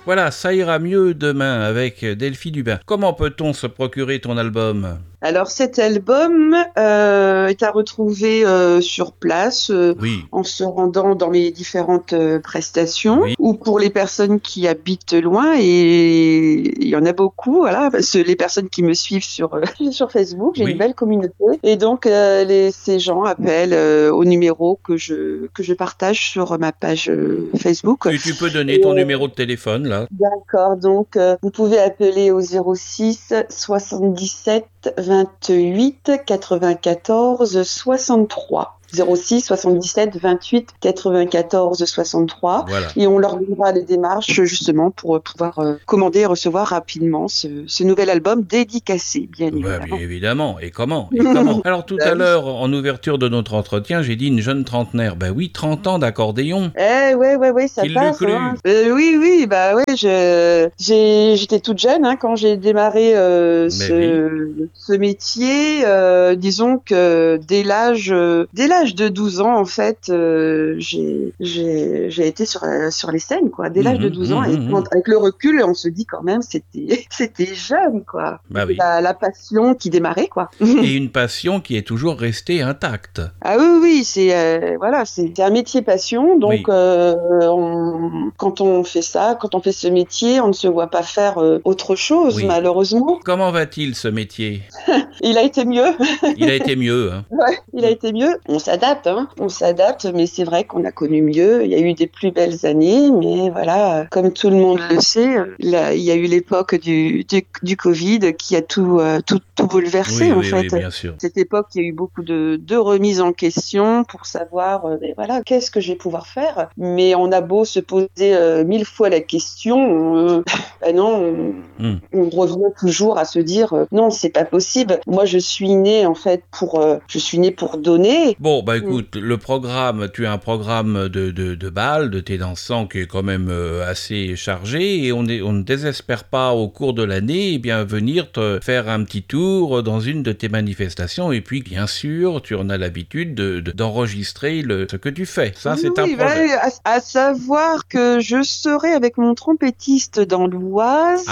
Voilà, ça ira mieux demain avec Delphine Dubin. Comment peut-on se procurer ton album ? Alors cet album est à retrouver sur place Oui. en se rendant dans mes différentes prestations Oui. ou pour les personnes qui habitent loin, et il y en a beaucoup, voilà, parce que les personnes qui me suivent sur sur Facebook, j'ai Oui. une belle communauté, et donc ces gens appellent au numéro que je partage sur ma page Facebook. Et tu peux donner ton numéro de téléphone là. D'accord, donc vous pouvez appeler au 06 77 28 94 63. 06 77 28 94 63. Voilà. Et on leur donnera les démarches justement pour pouvoir commander et recevoir rapidement ce nouvel album dédicacé, bien évidemment. Bien évidemment. Et comment Alors tout à l'heure, en ouverture de notre entretien, j'ai dit une jeune trentenaire. Ben oui, 30 ans d'accordéon. Ouais, ça Qui passe. l'eût cru Hein. Oui, bah ouais, j'étais toute jeune hein, quand j'ai démarré ce métier. Disons que dès l'âge de 12 ans, en fait, j'ai été sur les scènes, quoi. Dès l'âge de 12 ans, avec le recul, on se dit quand même, c'était jeune, quoi. Bah oui. La passion qui démarrait, quoi. Et une passion qui est toujours restée intacte. Ah oui, c'est un métier passion, donc oui. quand on fait ça, quand on fait ce métier, on ne se voit pas faire autre chose, malheureusement. Comment va-t-il ce métier ? Il a été mieux. Il a été mieux, hein. Ouais, il a été mieux. On s'adapte, mais c'est vrai qu'on a connu mieux. Il y a eu des plus belles années, mais voilà, comme tout le monde le sait, il y a eu l'époque du Covid qui a tout bouleversé, en fait. Oui, bien sûr. Cette époque, il y a eu beaucoup de remises en question pour savoir, qu'est-ce que je vais pouvoir faire. Mais on a beau se poser 1000 fois la question, on revient toujours à se dire, non, c'est pas possible. Moi, je suis née, en fait, pour donner. Bon, bah écoute, le programme, tu as un programme de bal, de thé dansant qui est quand même assez chargé, et on ne désespère pas au cours de l'année, venir te faire un petit tour dans une de tes manifestations, et puis bien sûr, tu en as l'habitude d'enregistrer ce que tu fais. Ça, c'est un projet. À savoir que je serai avec mon trompettiste dans l'Oise.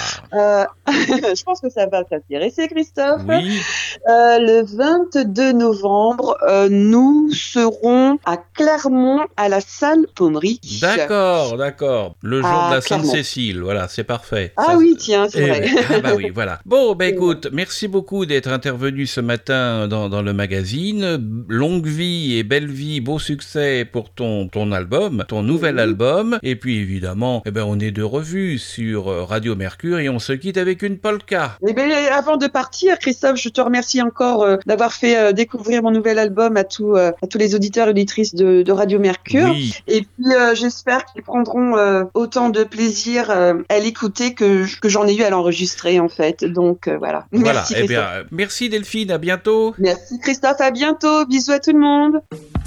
Je pense que ça va t'intéresser, Christophe. Oui. Le 22 novembre, nous serons à Clermont, à la salle Pommery. D'accord. Le jour de la Sainte-Cécile, voilà, c'est parfait. Tiens, c'est vrai. Oui, voilà. Bon, écoute, merci beaucoup d'être intervenu ce matin dans le magazine. Longue vie et belle vie, beau succès pour ton album, ton nouvel album. Et puis évidemment, on est de revue sur Radio Mercure et on se quitte avec une polka. Avant de partir, Christophe, je te remercie encore d'avoir fait découvrir mon nouvel album à tous les auditeurs et auditrices de Radio Mercure. Oui. Et puis j'espère qu'ils prendront autant de plaisir à l'écouter que j'en ai eu à l'enregistrer, en fait. Donc voilà. Merci Christophe. Merci Delphine, à bientôt. Merci Christophe, à bientôt. Bisous à tout le monde.